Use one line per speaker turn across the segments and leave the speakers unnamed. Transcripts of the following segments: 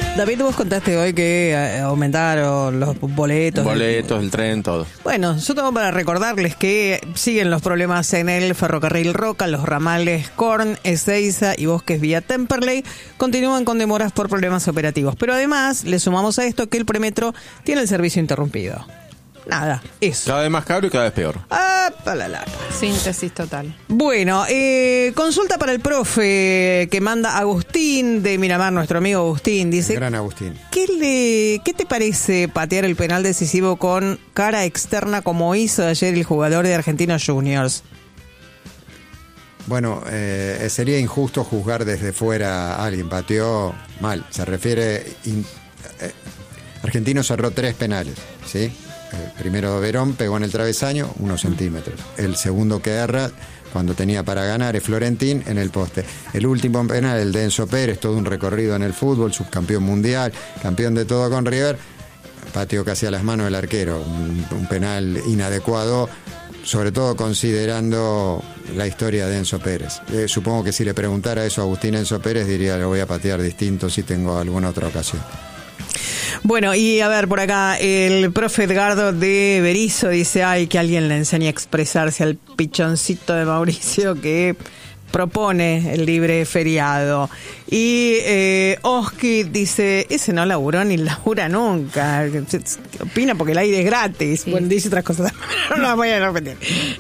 David, vos contaste hoy que aumentaron los boletos.
El tren, todo.
Bueno, yo tengo para recordarles que siguen los problemas en el ferrocarril Roca, los ramales Korn, Ezeiza y Bosques vía Temperley continúan con demoras por problemas operativos. Pero además, le sumamos a esto que el premetro tiene el servicio interrumpido. Nada, eso.
Cada vez más caro y cada vez peor.
Síntesis total.
Bueno, consulta para el profe que manda Agustín de Miramar, nuestro amigo Agustín. Dice,
gran Agustín.
¿Qué te parece patear el penal decisivo con cara externa como hizo ayer el jugador de Argentinos Juniors?
Bueno, sería injusto juzgar desde fuera a alguien. Pateó mal. Se refiere... Argentino cerró 3 penales, ¿sí? El primero Verón pegó en el travesaño 1 centímetro. El segundo que erra, cuando tenía para ganar, es Florentín en el poste. El último penal, el de Enzo Pérez, todo un recorrido en el fútbol, subcampeón mundial, campeón de todo con River, pateó casi a las manos del arquero. Un penal inadecuado, sobre todo considerando la historia de Enzo Pérez. Supongo que si le preguntara eso a Agustín Enzo Pérez, diría, lo voy a patear distinto si tengo alguna otra ocasión.
Bueno, y a ver, por acá, el profe Edgardo de Berizo dice, que alguien le enseñe a expresarse al pichoncito de Mauricio que propone el libre feriado. Y Oski dice, ese no laburó ni labura nunca. Opina porque el aire es gratis. Sí. Bueno, dice otras cosas. No las voy a repetir.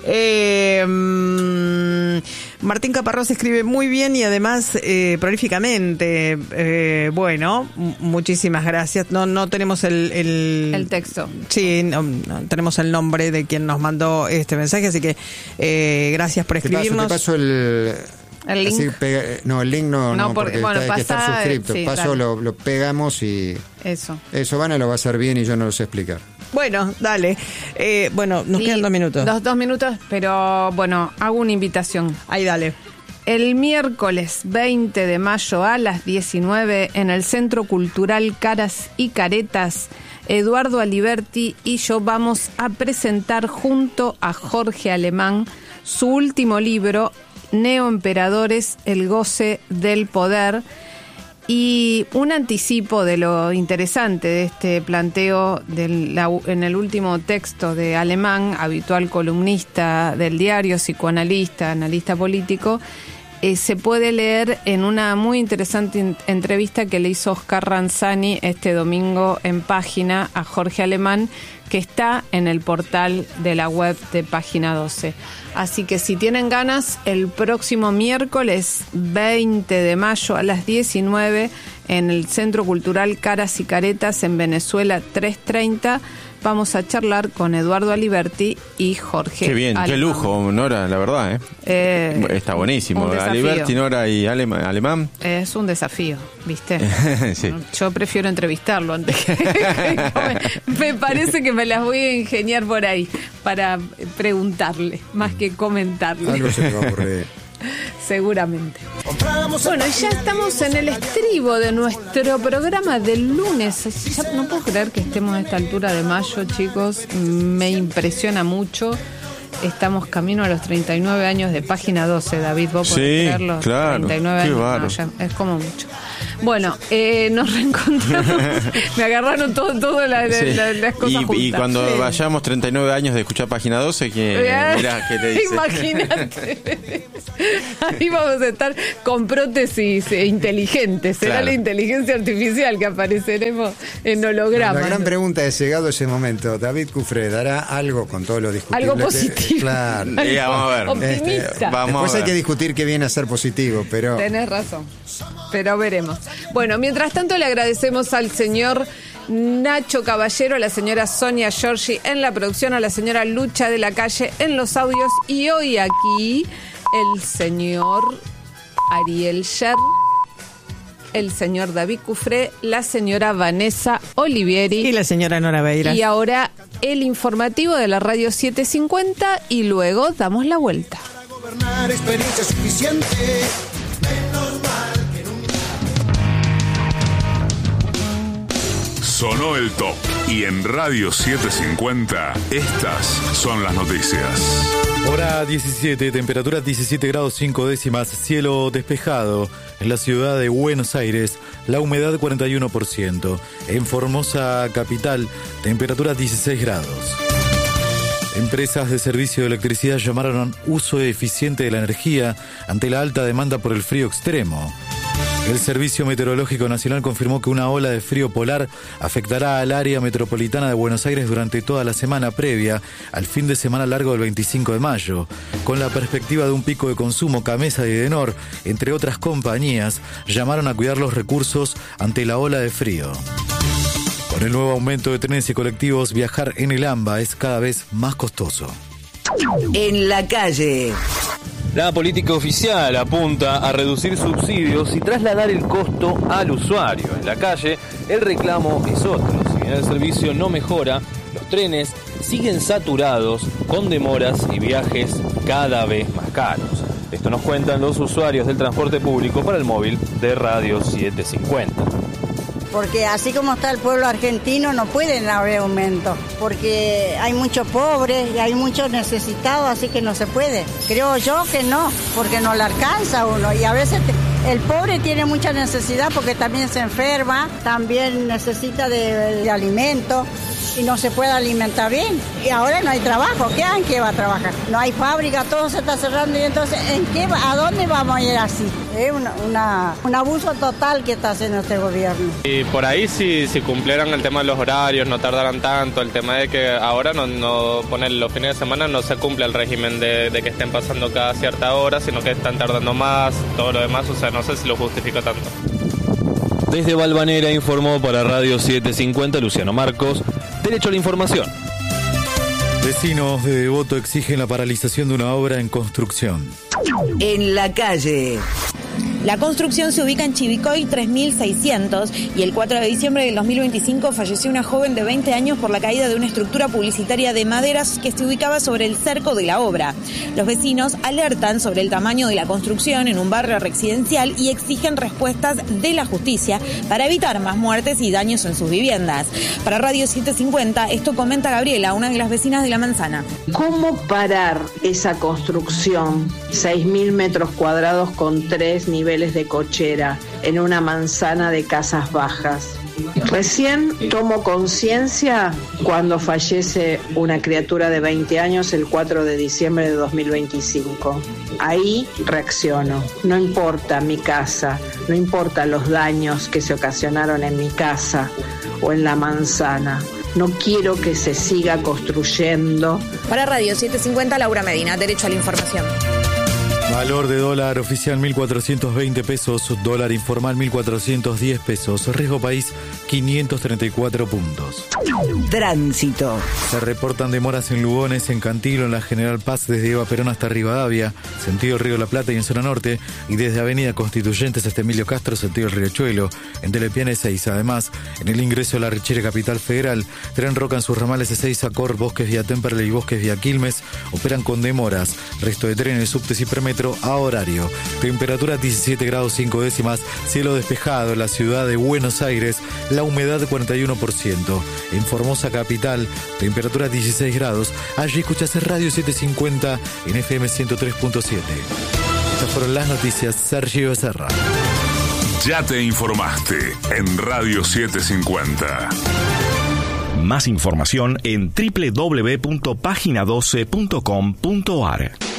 Martín Caparrós escribe muy bien y además prolíficamente. Bueno, muchísimas gracias. No tenemos el
texto.
Sí, no tenemos el nombre de quien nos mandó este mensaje, así que gracias por escribirnos.
Te paso el
link.
El link no porque
bueno,
hay que estar suscripto.
Sí,
paso, lo pegamos y... Eso Vane lo va a hacer bien y yo no lo sé explicar.
Bueno, dale. Bueno, nos quedan 2 minutos.
2 minutos, pero bueno, hago una invitación.
Ahí, dale.
El miércoles 20 de mayo a las 19 en el Centro Cultural Caras y Caretas, Eduardo Aliberti y yo vamos a presentar junto a Jorge Alemán su último libro, Neoemperadores, el goce del poder, y un anticipo de lo interesante de este planteo en el último texto de Alemán, habitual columnista del diario, psicoanalista, analista político. Se puede leer en una muy interesante entrevista que le hizo Oscar Ranzani este domingo en Página a Jorge Alemán, que está en el portal de la web de Página 12. Así que si tienen ganas, el próximo miércoles 20 de mayo a las 19 en el Centro Cultural Caras y Caretas en Venezuela 330, vamos a charlar con Eduardo Aliberti y Jorge
Qué bien,
Alemán.
Qué lujo, Nora, la verdad. Está buenísimo. Aliberti, Nora y Alemán.
Es un desafío, ¿viste?
Sí.
Yo prefiero entrevistarlo antes que me parece que me las voy a ingeniar por ahí para preguntarle, más que comentarle.
Algo se me va a ocurrir.
Seguramente. Bueno, ya estamos en el estribo de nuestro programa del lunes. Ya no puedo creer que estemos a esta altura de mayo, chicos. Me impresiona mucho. Estamos camino a los 39 años de Página 12, David. ¿Vos podés creerlo?
Claro.
39 años. No, ya, es como mucho. Bueno, nos reencontramos. Me agarraron todo las cosas juntas.
Y cuando vayamos 39 años de escuchar Página 12, mirá, ¿qué te dice?
Imagínate. Ahí vamos a estar con prótesis inteligentes. Será claro. La inteligencia artificial que apareceremos en hologramas.
La gran pregunta es, llegado ese momento, David Cufré dará algo con todo lo discutible.
Algo positivo.
Claro.
Vamos a ver.
Optimista.
Después hay que discutir qué viene a ser positivo, pero...
Tenés razón, pero veremos. Bueno, mientras tanto le agradecemos al señor Nacho Caballero, a la señora Sonia Giorgi en la producción, a la señora Lucha de la Calle en los audios, y hoy aquí el señor Ariel Sher, el señor David Cufré, la señora Vanessa Olivieri
y la señora Nora Beira.
Y ahora el informativo de la Radio 750 y luego damos la vuelta.
Para gobernar experiencia suficiente, menos mal que nunca.
Sonó el top y en Radio 750 estas son las noticias.
Hora 17, temperatura 17 grados 5 décimas, cielo despejado en la ciudad de Buenos Aires. la humedad 41%. En Formosa capital, temperatura 16 grados. Empresas de servicio de electricidad llamaron a uso eficiente de la energía ante la alta demanda por el frío extremo. El Servicio Meteorológico Nacional confirmó que una ola de frío polar afectará al área metropolitana de Buenos Aires durante toda la semana previa al fin de semana largo del 25 de mayo. Con la perspectiva de un pico de consumo, Camesa y Edenor, entre otras compañías, llamaron a cuidar los recursos ante la ola de frío. Con el nuevo aumento de trenes y colectivos, viajar en el AMBA es cada vez más costoso.
En la calle.
La política oficial apunta a reducir subsidios y trasladar el costo al usuario. En la calle, el reclamo es otro. Si bien el servicio no mejora, los trenes siguen saturados con demoras y viajes cada vez más caros. Esto nos cuentan los usuarios del transporte público para el móvil de Radio 750.
Porque así como está el pueblo argentino no pueden haber aumento, porque hay muchos pobres y hay muchos necesitados, así que no se puede. Creo yo que no, porque no le alcanza a uno y a veces el pobre tiene mucha necesidad porque también se enferma, también necesita de alimento y no se puede alimentar bien. Y ahora no hay trabajo, ¿en qué va a trabajar? No hay fábrica, todo se está cerrando y entonces ¿a dónde vamos a ir así? Es un abuso total que está haciendo este gobierno.
Y por ahí si cumplieran el tema de los horarios, no tardaran tanto, el tema de que ahora no poner los fines de semana no se cumple el régimen de que estén pasando cada cierta hora, sino que están tardando más, todo lo demás, o sea, no sé si lo justifica tanto.
Desde Valvanera informó para Radio 750 Luciano Marcos, Derecho a la Información.
Vecinos de Devoto exigen la paralización de una obra en construcción.
En la calle.
La construcción se ubica en Chivicoy 3600 y el 4 de diciembre del 2025 falleció una joven de 20 años por la caída de una estructura publicitaria de maderas que se ubicaba sobre el cerco de la obra. Los vecinos alertan sobre el tamaño de la construcción en un barrio residencial y exigen respuestas de la justicia para evitar más muertes y daños en sus viviendas. Para Radio 750, esto comenta Gabriela, una de las vecinas de La Manzana.
¿Cómo parar esa construcción? 6.000 metros cuadrados con 3 niveles de cochera en una manzana de casas bajas. Recién tomo conciencia cuando fallece una criatura de 20 años el 4 de diciembre de 2025. Ahí reacciono. No importa mi casa, no importa los daños que se ocasionaron en mi casa o en la manzana. No quiero que se siga construyendo.
Para Radio 750, Laura Medina, Derecho a la Información.
Valor de dólar oficial 1.420 pesos, dólar informal 1.410 pesos, riesgo país 534 puntos.
Tránsito.
Se reportan demoras en Lugones, en Cantilo, en la General Paz desde Eva Perón hasta Rivadavia, sentido Río de la Plata y en zona norte, y desde Avenida Constituyentes hasta Emilio Castro, sentido el Riachuelo, en Telepiane Ezeiza. Además, en el ingreso a la Richere Capital Federal, Tren Roca en sus ramales Ezeiza, Cor, Bosques vía Temperley y Bosques vía Quilmes operan con demoras. Resto de trenes, subtes y premetro a horario. Temperatura 17 grados 5 décimas, cielo despejado en la ciudad de Buenos Aires, la humedad 41%. En Formosa capital, temperatura 16 grados. Allí escuchás Radio 750 en FM 103.7. Estas fueron las noticias. Sergio Becerra.
Ya te informaste en Radio 750.
Más información en www.pagina12.com.ar.